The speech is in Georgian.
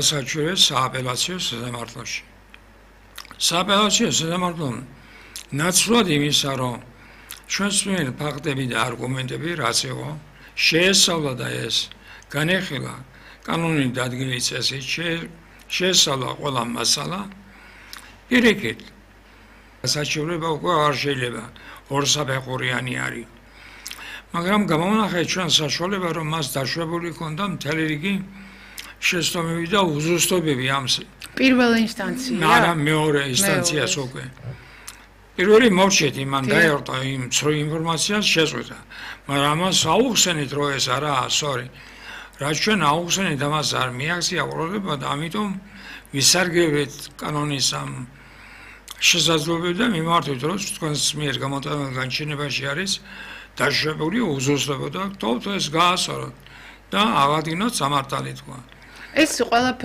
გადასაჭიროა სააპელაციო სასამართლოში. სააპელაციო სასამართლომ ნაცვლად იმისა, რომ ჩვენს მიერ ფაქტები და არგუმენტები რაც იყო, შეესწავლა და ეს განეხილა კანონით დადგმული წესით, შეესწავლა ყველა მასალა, პირიქით საჩივრება უკვე არ შეიძლება ორსაფეხურიანი არის. მაგრამ გამოვნახეთ ჩვენ საშუალება, რომ მას დაშვებული ჰქონდა მთელი რიგი შეცდომები და უზუსტობები ამ პირველ ინსტანციაში. არა, მეორე ინსტანციას უკვე. პირველი მოვჩეთ იმან დაერტა იმ ცრუ ინფორმაციას შეწყვეტა. მაგრამ ამას აუხსენით, რომ ეს არაა სწორი. რაც ჩვენ აუხსენით, ამას არ მიაქცია ყურადღება და ამიტომ ვისარგებლეთ კანონის ამ შესაძლებლობებით და მიმართვით, რომ თქვენს მიერ გამოტანილ განჩინებაში არის დაშვებული უზუსტობა და თქო ეს გაასწოროთ და აღადგინოთ სამართალი თქვა. ეს ყველა